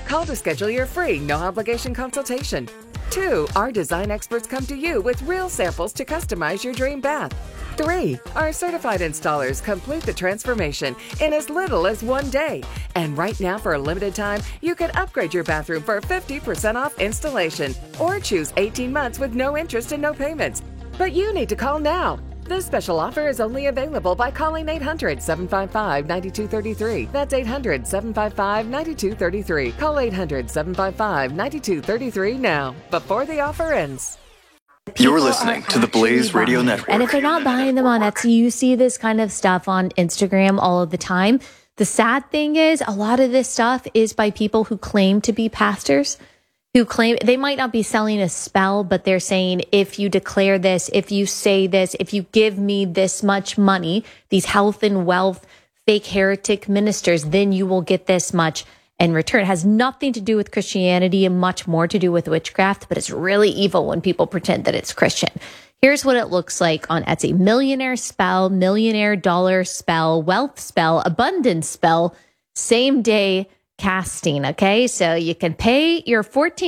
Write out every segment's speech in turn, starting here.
Call to schedule your free, no-obligation consultation. 2, our design experts come to you with real samples to customize your dream bath. 3, our certified installers complete the transformation in as little as 1 day. And right now, for a limited time, you can upgrade your bathroom for 50% off installation or choose 18 months with no interest and no payments. But you need to call now. This special offer is only available by calling 800-755-9233. That's 800-755-9233. Call 800-755-9233 now, before the offer ends. You're listening to the Blaze Radio Network. And if you're not buying them on Etsy, you see this kind of stuff on Instagram all of the time. The sad thing is, a lot of this stuff is by people who claim to be pastors, who claim they might not be selling a spell, but they're saying, if you declare this, if you say this, if you give me this much money, these health and wealth fake heretic ministers, then you will get this much in return. It has nothing to do with Christianity and much more to do with witchcraft, but it's really evil when people pretend that it's Christian. Here's what it looks like on Etsy. Millionaire spell, millionaire dollar spell, wealth spell, abundance spell, same day casting. Okay, so you can pay your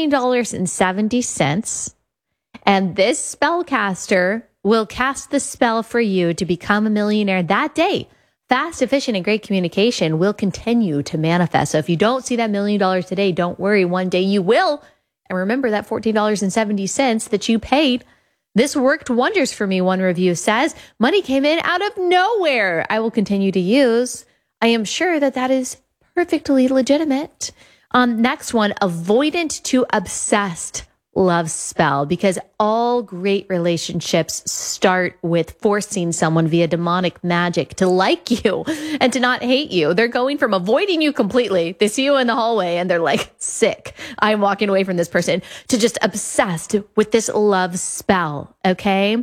$14.70, and this spellcaster will cast the spell for you to become a millionaire that day. Fast, efficient, and great communication will continue to manifest. So if you don't see that $1 million today, don't worry. One day you will. And remember that $14.70 that you paid. This worked wonders for me, one review says. Money came in out of nowhere. I will continue to use. I am sure that that is perfectly legitimate. Next one, avoidant to obsessed love spell, because all great relationships start with forcing someone via demonic magic to like you and to not hate you. They're going from avoiding you completely. They see you in the hallway and they're like, sick, I'm walking away from this person, to just obsessed with this love spell. Okay.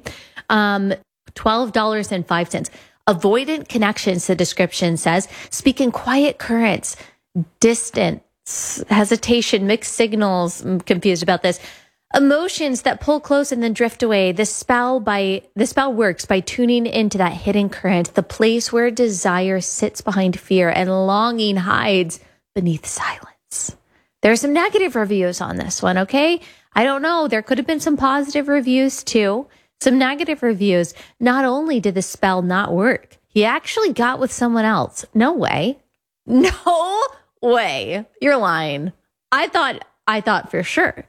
$12.05. Avoidant connections, the description says, speak in quiet currents, distance, hesitation, mixed signals. I'm confused about this. Emotions that pull close and then drift away. The spell works by tuning into that hidden current, the place where desire sits behind fear and longing hides beneath silence. There are some negative reviews on this one, okay? I don't know. There could have been some positive reviews too. Some negative reviews. Not only did the spell not work, he actually got with someone else. No way. No way. You're lying. I thought for sure.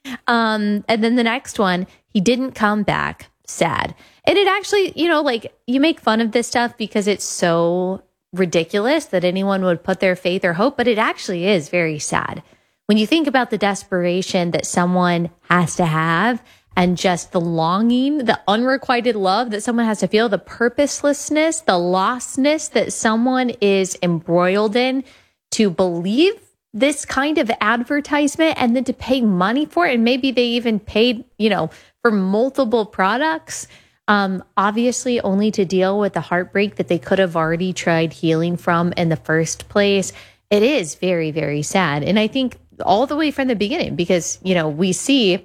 And then the next one, he didn't come back. Sad. And it actually, you make fun of this stuff because it's so ridiculous that anyone would put their faith or hope, but it actually is very sad. When you think about the desperation that someone has to have, and just the longing, the unrequited love that someone has to feel, the purposelessness, the lostness that someone is embroiled in, to believe this kind of advertisement and then to pay money for it. And maybe they even paid, for multiple products, obviously only to deal with the heartbreak that they could have already tried healing from in the first place. It is very, very sad. And I think all the way from the beginning, because, we see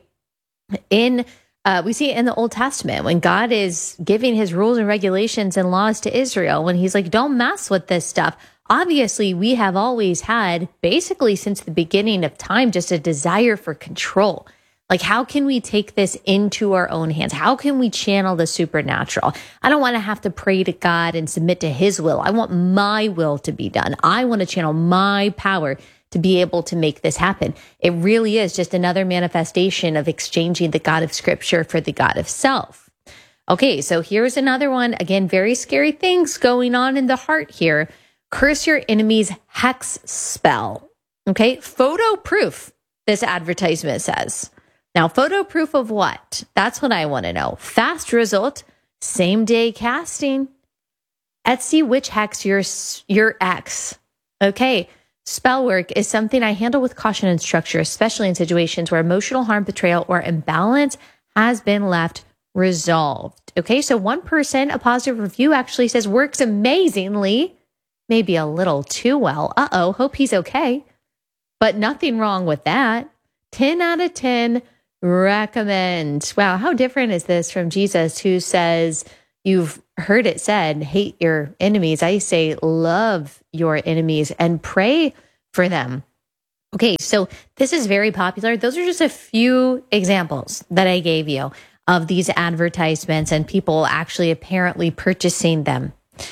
it in the Old Testament when God is giving his rules and regulations and laws to Israel, when he's like, don't mess with this stuff. Obviously, we have always had, basically since the beginning of time, just a desire for control. Like, how can we take this into our own hands? How can we channel the supernatural? I don't want to have to pray to God and submit to his will. I want my will to be done. I want to channel my power to be able to make this happen. It really is just another manifestation of exchanging the God of Scripture for the God of self. Okay, so here's another one. Again, very scary things going on in the heart here. Curse your enemy's hex spell. Okay, photo proof, this advertisement says. Now, photo proof of what? That's what I want to know. Fast result, same day casting. Etsy witch hex your ex. Okay. Spell work is something I handle with caution and structure, especially in situations where emotional harm, betrayal, or imbalance has been left resolved. Okay, so one person, a positive review actually says works amazingly, maybe a little too well. Hope he's okay. But nothing wrong with that. 10 out of 10 recommend. Wow, how different is this from Jesus, who says, you've heard it said, hate your enemies. I say, love your enemies and pray for them. Okay, so this is very popular. Those are just a few examples that I gave you of these advertisements and people actually apparently purchasing them.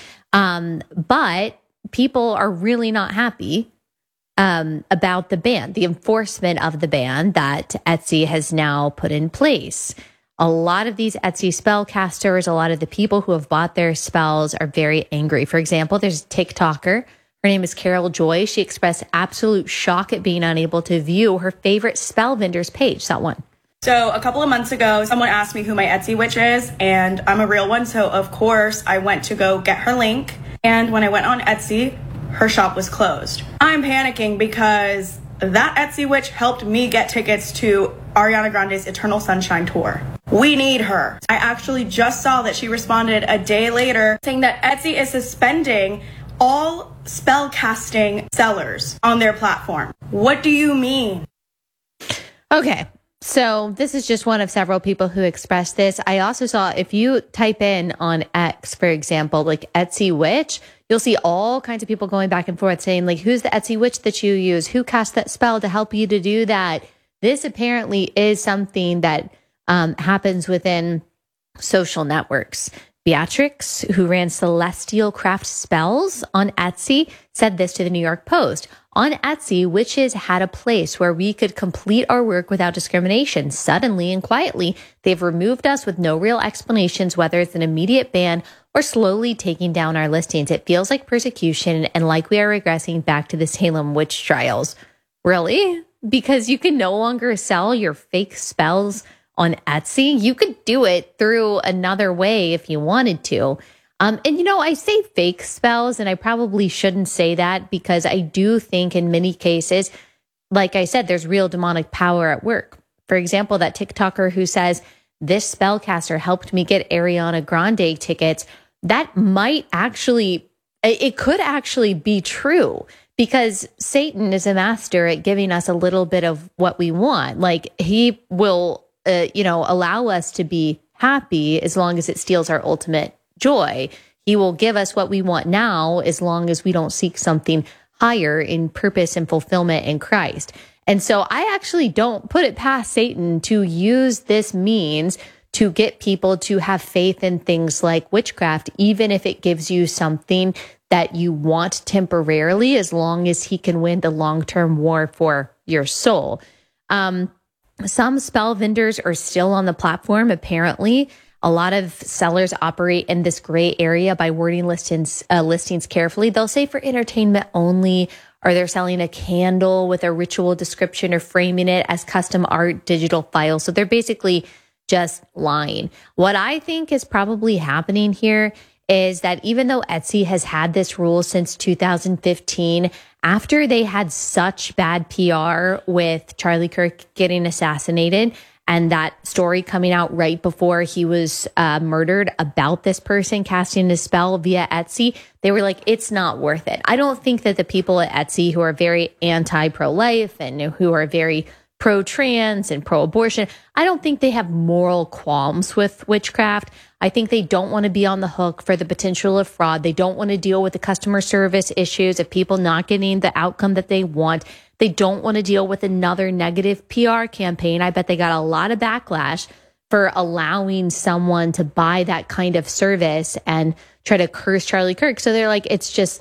But people are really not happy about the ban, the enforcement of the ban that Etsy has now put in place. A lot of these Etsy spellcasters, a lot of the people who have bought their spells are very angry. For example, there's a TikToker. Her name is Carol Joy. She expressed absolute shock at being unable to view her favorite spell vendor's page. That one. So a couple of months ago, someone asked me who my Etsy witch is, and I'm a real one. So of course I went to go get her link. And when I went on Etsy, her shop was closed. I'm panicking because that Etsy witch helped me get tickets to Ariana Grande's Eternal Sunshine tour. We need her. I actually just saw that she responded a day later saying that Etsy is suspending all spell casting sellers on their platform. What do you mean? Okay. So this is just one of several people who expressed this. I also saw, if you type in on X, for example, like Etsy witch, you'll see all kinds of people going back and forth saying, like, who's the Etsy witch that you use? Who cast that spell to help you to do that? This apparently is something that happens within social networks. Beatrix, who ran Celestial Craft Spells on Etsy, said this to the New York Post. On Etsy, witches had a place where we could complete our work without discrimination. Suddenly and quietly, they've removed us with no real explanations, whether it's an immediate ban or slowly taking down our listings. It feels like persecution and like we are regressing back to the Salem witch trials. Really? Because you can no longer sell your fake spells on Etsy? You could do it through another way if you wanted to. And, I say fake spells, and I probably shouldn't say that because I do think in many cases, like I said, there's real demonic power at work. For example, that TikToker who says, this spellcaster helped me get Ariana Grande tickets, that might actually, it could actually be true because Satan is a master at giving us a little bit of what we want. Like he will, allow us to be happy as long as it steals our ultimate joy. He will give us what we want now as long as we don't seek something higher in purpose and fulfillment in Christ. And so I actually don't put it past Satan to use this means to get people to have faith in things like witchcraft, even if it gives you something that you want temporarily, as long as he can win the long-term war for your soul. Some spell vendors are still on the platform, apparently. A lot of sellers operate in this gray area by wording listings carefully. They'll say for entertainment only, or they're selling a candle with a ritual description or framing it as custom art digital files. So they're basically just lying. What I think is probably happening here is that even though Etsy has had this rule since 2015, after they had such bad PR with Charlie Kirk getting assassinated and that story coming out right before he was murdered about this person casting a spell via Etsy, they were like, it's not worth it. I don't think that the people at Etsy who are very anti-pro-life and who are very pro-trans and pro-abortion, I don't think they have moral qualms with witchcraft. I think they don't want to be on the hook for the potential of fraud. They don't want to deal with the customer service issues of people not getting the outcome that they want. They don't want to deal with another negative PR campaign. I bet they got a lot of backlash for allowing someone to buy that kind of service and try to curse Charlie Kirk. So they're like, it's just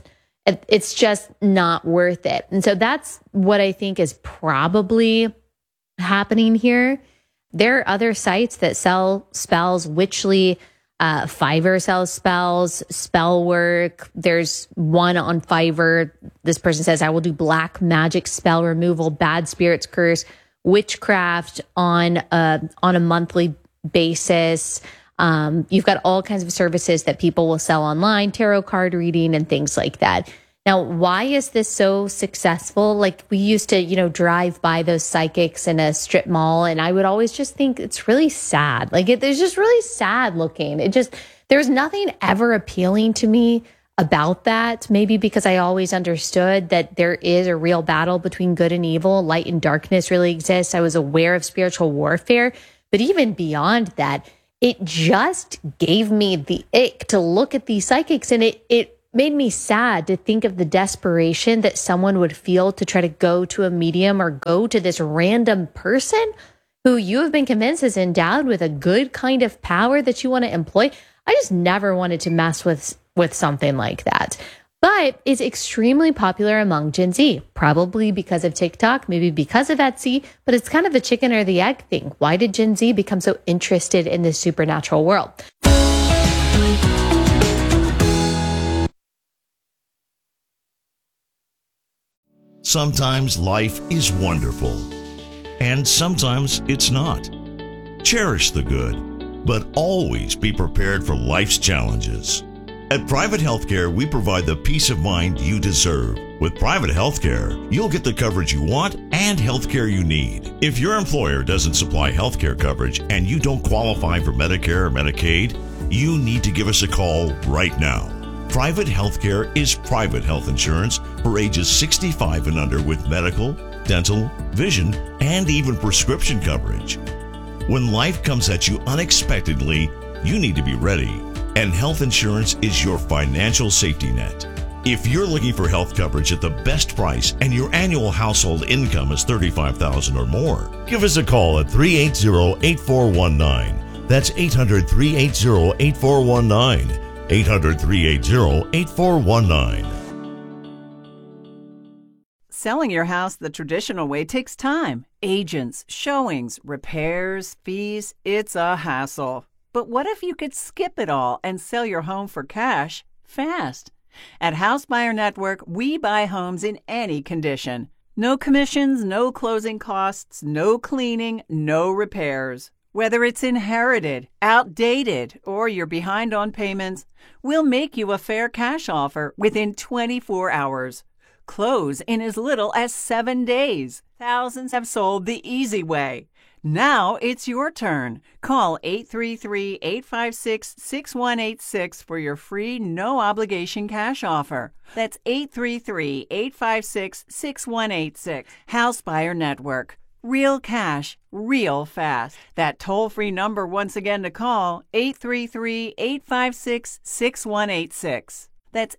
not worth it. And so that's what I think is probably happening here. There are other sites that sell spells. Witchly, Fiverr sells spells, Spellwork. There's one on Fiverr. This person says, I will do black magic spell removal, bad spirits curse, witchcraft on a monthly basis. You've got all kinds of services that people will sell online, tarot card reading and things like that. Now, why is this so successful? Like we used to, drive by those psychics in a strip mall, and I would always just think it's really sad. Like there's just really sad looking. There's nothing ever appealing to me about that. Maybe because I always understood that there is a real battle between good and evil. Light and darkness really exists. I was aware of spiritual warfare, but even beyond that, it just gave me the ick to look at these psychics, and it made me sad to think of the desperation that someone would feel to try to go to a medium or go to this random person who you have been convinced is endowed with a good kind of power that you want to employ. I just never wanted to mess with something like that. But it's extremely popular among Gen Z, probably because of TikTok, maybe because of Etsy, but it's kind of the chicken or the egg thing. Why did Gen Z become so interested in this supernatural world? Sometimes life is wonderful, and sometimes it's not. Cherish the good, but always be prepared for life's challenges. At Private Healthcare, we provide the peace of mind you deserve. With Private Healthcare, you'll get the coverage you want and healthcare you need. If your employer doesn't supply healthcare coverage and you don't qualify for Medicare or Medicaid, you need to give us a call right now. Private Healthcare is private health insurance for ages 65 and under with medical, dental, vision, and even prescription coverage. When life comes at you unexpectedly, you need to be ready. And health insurance is your financial safety net. If you're looking for health coverage at the best price and your annual household income is $35,000 or more, give us a call at 380-8419. That's 800-380-8419. 800-380-8419. Selling your house the traditional way takes time. Agents, showings, repairs, fees. It's a hassle. But what if you could skip it all and sell your home for cash fast? At House Buyer Network, we buy homes in any condition. No commissions, no closing costs, no cleaning, no repairs. Whether it's inherited, outdated, or you're behind on payments, we'll make you a fair cash offer within 24 hours. Close in as little as 7 days. Thousands have sold the easy way. Now it's your turn. Call 833-856-6186 for your free, no-obligation cash offer. That's 833-856-6186. House Buyer Network. Real cash, real fast. That toll-free number once again to call, 833-856-6186. That's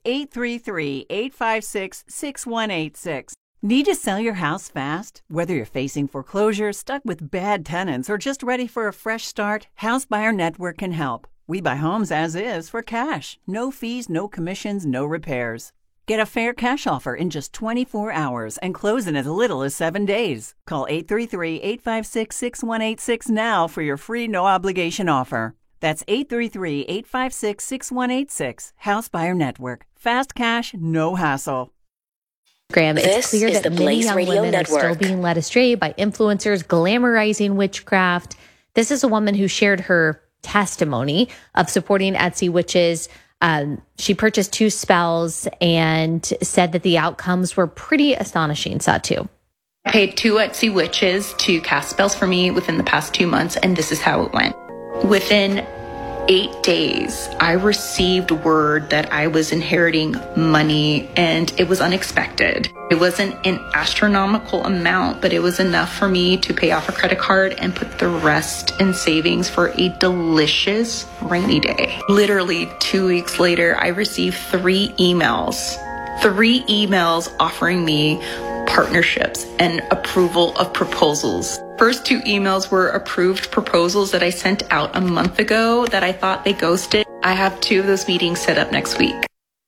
833-856-6186. Need to sell your house fast? Whether you're facing foreclosure, stuck with bad tenants, or just ready for a fresh start, House Buyer Network can help. We buy homes as is for cash. No fees, no commissions, no repairs. Get a fair cash offer in just 24 hours and close in as little as 7 days. Call 833-856-6186 now for your free no-obligation offer. That's 833-856-6186. House Buyer Network. Fast cash, no hassle. Graham, it's clear that many young women are still being led astray by influencers glamorizing witchcraft. This is a woman who shared her testimony of supporting Etsy witches. She purchased 2 spells and said that the outcomes were pretty astonishing. Satu. I paid 2 Etsy witches to cast spells for me within the past 2 months, and this is how it went. Within 8 days, I received word that I was inheriting money, and it was unexpected. It wasn't an astronomical amount, but it was enough for me to pay off a credit card and put the rest in savings for a delicious rainy day. Literally 2 weeks later, I received 3 emails offering me partnerships and approval of proposals. First 2 emails were approved proposals that I sent out a month ago that I thought they ghosted. I have 2 of those meetings set up next week.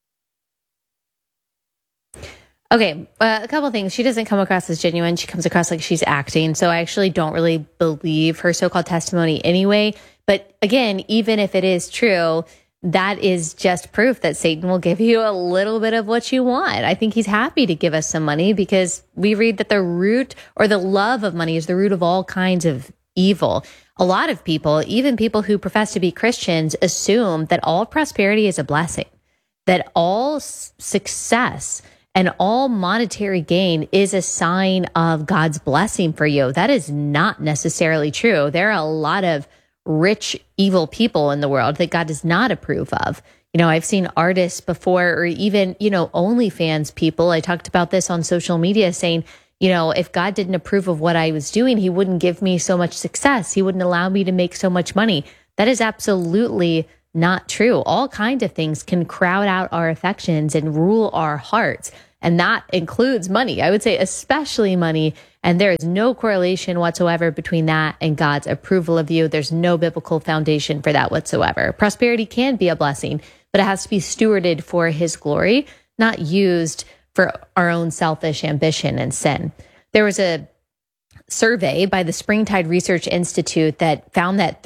Okay, a couple things. She doesn't come across as genuine. She comes across like she's acting. So I actually don't really believe her so-called testimony anyway. But again, even if it is true, that is just proof that Satan will give you a little bit of what you want. I think he's happy to give us some money because we read that the root or the love of money is the root of all kinds of evil. A lot of people, even people who profess to be Christians, assume that all prosperity is a blessing, that all success and all monetary gain is a sign of God's blessing for you. That is not necessarily true. There are a lot of rich, evil people in the world that God does not approve of. You know, I've seen artists before, or even, OnlyFans people. I talked about this on social media saying, if God didn't approve of what I was doing, he wouldn't give me so much success. He wouldn't allow me to make so much money. That is absolutely not true. All kinds of things can crowd out our affections and rule our hearts. And that includes money. I would say especially money. And there is no correlation whatsoever between that and God's approval of you. There's no biblical foundation for that whatsoever. Prosperity can be a blessing, but it has to be stewarded for his glory, not used for our own selfish ambition and sin. There was a survey by the Springtide Research Institute that found that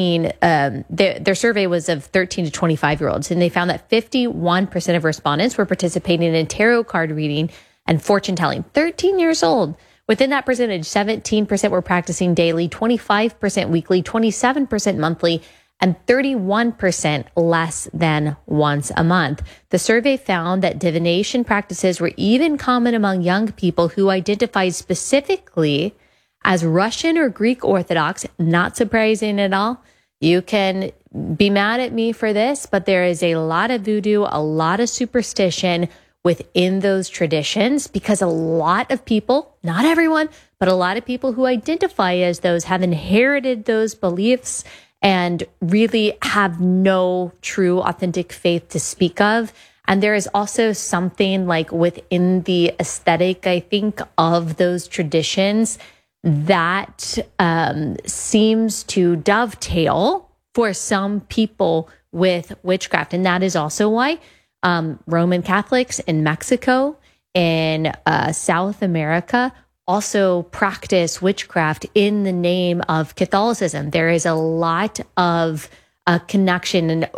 their survey was of 13 to 25-year-olds, and they found that 51% of respondents were participating in tarot card reading and fortune telling. 13 years old. Within that percentage, 17% were practicing daily, 25% weekly, 27% monthly, and 31% less than once a month. The survey found that divination practices were even common among young people who identified specifically as Russian or Greek Orthodox. Not surprising at all. You can be mad at me for this, but there is a lot of voodoo, a lot of superstition within those traditions, because a lot of people, not everyone, but a lot of people who identify as those have inherited those beliefs and really have no true authentic faith to speak of. And there is also something like within the aesthetic, I think, of those traditions that seems to dovetail for some people with witchcraft. And that is also why Roman Catholics in Mexico and South America also practice witchcraft in the name of Catholicism. There is a lot of connection and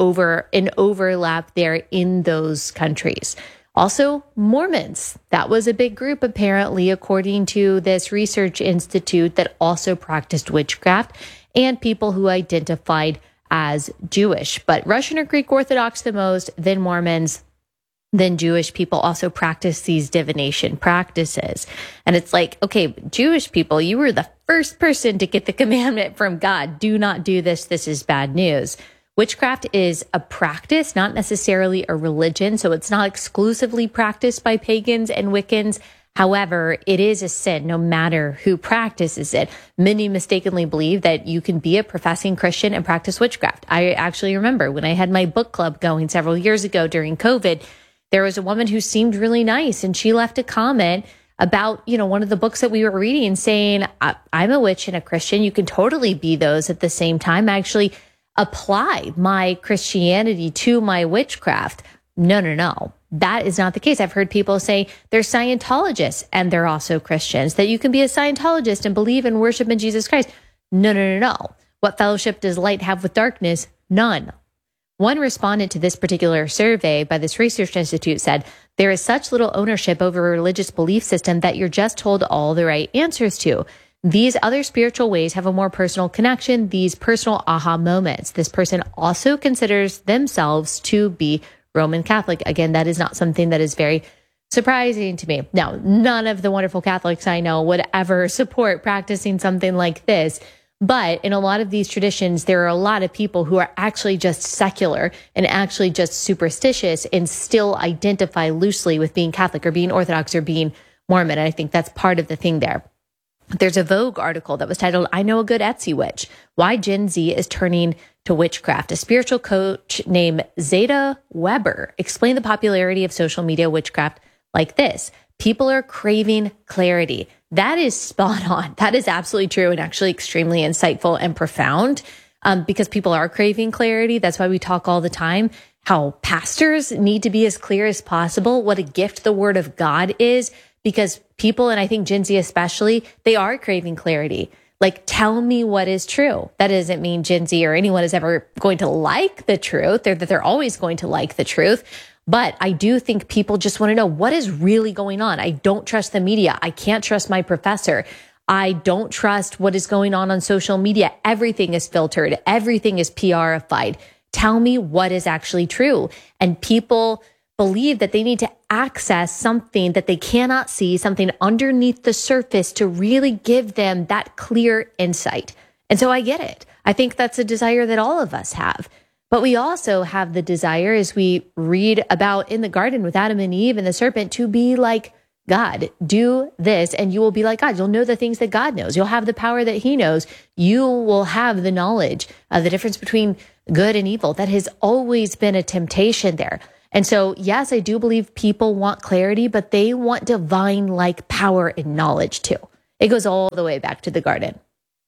overlap there in those countries. Also, Mormons. That was a big group, apparently, according to this research institute, that also practiced witchcraft, and people who identified as Jewish. But Russian or Greek Orthodox the most, then Mormons, then Jewish people also practice these divination practices. And it's like, okay, Jewish people, you were the first person to get the commandment from God. Do not do this. This is bad news. Witchcraft is a practice, not necessarily a religion. So it's not exclusively practiced by pagans and Wiccans. However, it is a sin no matter who practices it. Many mistakenly believe that you can be a professing Christian and practice witchcraft. I actually remember when I had my book club going several years ago during COVID, there was a woman who seemed really nice, and she left a comment about, one of the books that we were reading, saying, I'm a witch and a Christian. You can totally be those at the same time. I actually apply my Christianity to my witchcraft. No. That is not the case. I've heard people say they're Scientologists and they're also Christians, that you can be a Scientologist and believe and worship in Jesus Christ. No. What fellowship does light have with darkness? None. One respondent to this particular survey by this research institute said, there is such little ownership over a religious belief system that you're just told all the right answers to. These other spiritual ways have a more personal connection, these personal aha moments. This person also considers themselves to be Roman Catholic. Again, that is not something that is very surprising to me. Now, none of the wonderful Catholics I know would ever support practicing something like this. But in a lot of these traditions, there are a lot of people who are actually just secular and actually just superstitious and still identify loosely with being Catholic or being Orthodox or being Mormon. And I think that's part of the thing there. There's a Vogue article that was titled, I Know a Good Etsy Witch, Why Gen Z is Turning to Witchcraft. A spiritual coach named Zeta Weber explained the popularity of social media witchcraft like this. People are craving clarity. That is spot on. That is absolutely true and actually extremely insightful and profound because people are craving clarity. That's why we talk all the time how pastors need to be as clear as possible, what a gift the word of God is, because people, and I think Gen Z especially, they are craving clarity. Like, tell me what is true. That doesn't mean Gen Z or anyone is ever going to like the truth, or that they're always going to like the truth. But I do think people just want to know what is really going on. I don't trust the media. I can't trust my professor. I don't trust what is going on social media. Everything is filtered. Everything is PR-ified. Tell me what is actually true. And people believe that they need to access something that they cannot see, something underneath the surface to really give them that clear insight. And so I get it. I think that's a desire that all of us have. But we also have the desire, as we read about in the garden with Adam and Eve and the serpent, to be like God, do this and you will be like God. You'll know the things that God knows. You'll have the power that he knows. You will have the knowledge of the difference between good and evil. That has always been a temptation there. And so, yes, I do believe people want clarity, but they want divine-like power and knowledge too. It goes all the way back to the garden.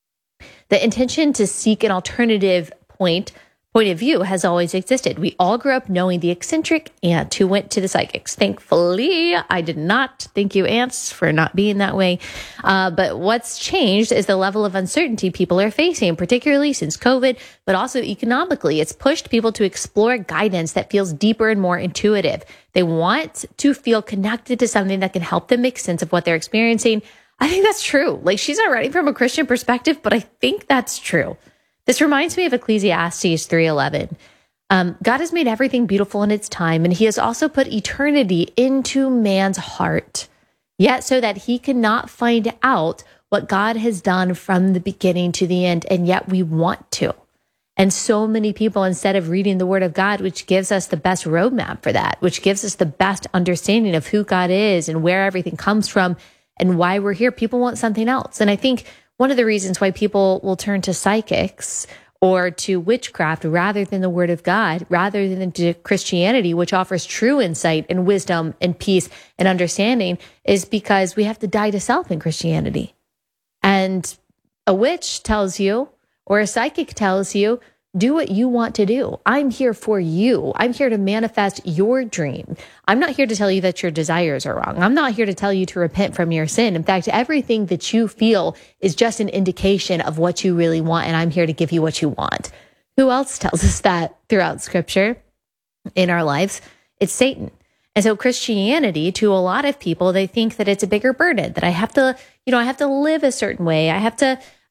The intention to seek an alternative point of view has always existed. We all grew up knowing the eccentric aunt who went to the psychics. Thankfully, I did not. Thank you, aunts, for not being that way. But what's changed is the level of uncertainty people are facing, particularly since COVID, but also economically. It's pushed people to explore guidance that feels deeper and more intuitive. They want to feel connected to something that can help them make sense of what they're experiencing. I think that's true. Like, she's not writing from a Christian perspective, but I think that's true. This reminds me of Ecclesiastes 3:11. God has made everything beautiful in its time, and he has also put eternity into man's heart, yet so that he cannot find out what God has done from the beginning to the end, and yet we want to. And so many people, instead of reading the word of God, which gives us the best roadmap for that, which gives us the best understanding of who God is and where everything comes from and why we're here, people want something else. And I think one of the reasons why people will turn to psychics or to witchcraft rather than the word of God, rather than to Christianity, which offers true insight and wisdom and peace and understanding, is because we have to die to self in Christianity. And a witch tells you, or a psychic tells you, do what you want to do. I'm here for you. I'm here to manifest your dream. I'm not here to tell you that your desires are wrong. I'm not here to tell you to repent from your sin. In fact, everything that you feel is just an indication of what you really want, and I'm here to give you what you want. Who else tells us that throughout Scripture in our lives? It's Satan. And so Christianity, to a lot of people, they think that it's a bigger burden, that I have to live a certain way. I have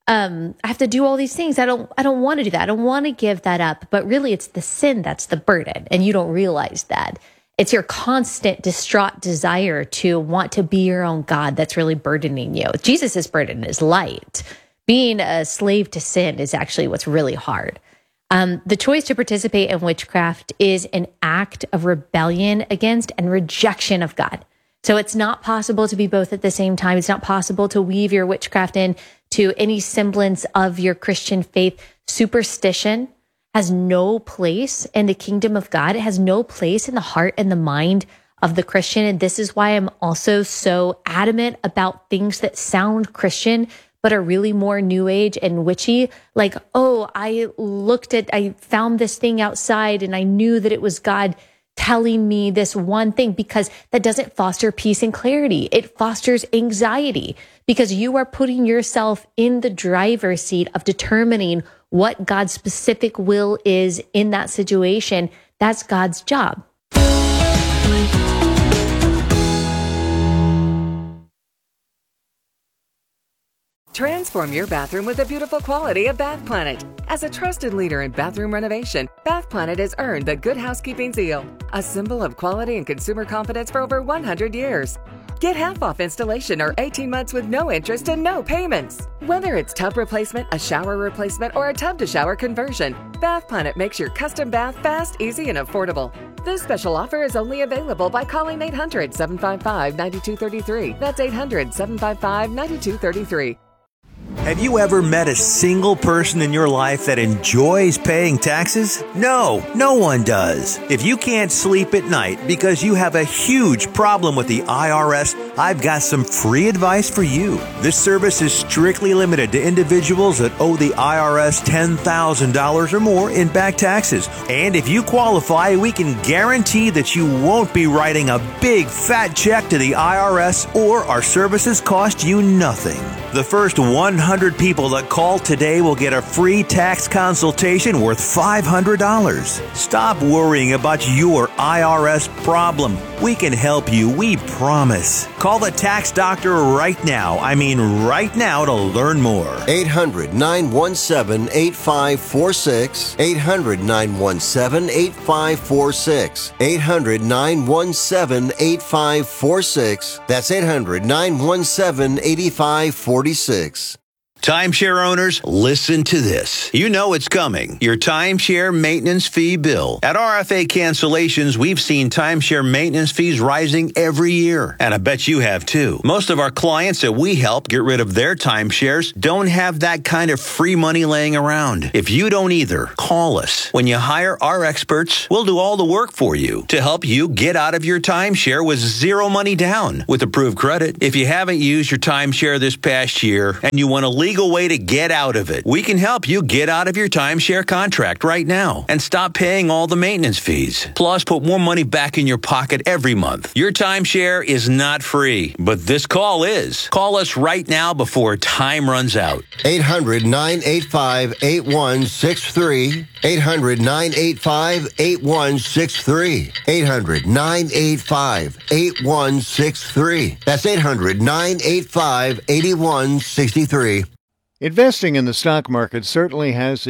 to do all these things. I don't want to do that. I don't want to give that up. But really, it's the sin that's the burden. And you don't realize that. It's your constant distraught desire to want to be your own God that's really burdening you. Jesus' burden is light. Being a slave to sin is actually what's really hard. The choice to participate in witchcraft is an act of rebellion against and rejection of God. So it's not possible to be both at the same time. It's not possible to weave your witchcraft in to any semblance of your Christian faith. Superstition has no place in the kingdom of God. It has no place in the heart and the mind of the Christian. And this is why I'm also so adamant about things that sound Christian, but are really more new age and witchy. Like, oh, I found this thing outside and I knew that it was God telling me this one thing, because that doesn't foster peace and clarity. It fosters anxiety because you are putting yourself in the driver's seat of determining what God's specific will is in that situation. That's God's job. Transform your bathroom with the beautiful quality of Bath Planet. As a trusted leader in bathroom renovation, Bath Planet has earned the Good Housekeeping seal, a symbol of quality and consumer confidence for over 100 years. Get half off installation or 18 months with no interest and no payments. Whether it's tub replacement, a shower replacement, or a tub-to-shower conversion, Bath Planet makes your custom bath fast, easy, and affordable. This special offer is only available by calling 800-755-9233. That's 800-755-9233. Have you ever met a single person in your life that enjoys paying taxes? No, no one does. If you can't sleep at night because you have a huge problem with the IRS, I've got some free advice for you. This service is strictly limited to individuals that owe the IRS $10,000 or more in back taxes. And if you qualify, we can guarantee that you won't be writing a big fat check to the IRS, or our services cost you nothing. The first 100 people that call today will get a free tax consultation worth $500. Stop worrying about your IRS problem. We can help you, we promise. Call the tax doctor right now. I mean right now, to learn more. 800-917-8546. 800-917-8546. 800-917-8546. That's 800-917-8546. Timeshare owners, listen to this. You know it's coming. Your timeshare maintenance fee bill. At RFA Cancellations, we've seen timeshare maintenance fees rising every year. And I bet you have too. Most of our clients that we help get rid of their timeshares don't have that kind of free money laying around. If you don't either, call us. When you hire our experts, we'll do all the work for you to help you get out of your timeshare with zero money down with approved credit. If you haven't used your timeshare this past year and you want a legal way to get out of it, we can help you get out of your timeshare contract right now and stop paying all the maintenance fees. Plus, put more money back in your pocket every month. Your timeshare is not free, but this call is. Call us right now before time runs out. 800-985-8163. 800-985-8163. 800-985-8163. That's 800-985-8163. Investing in the stock market certainly has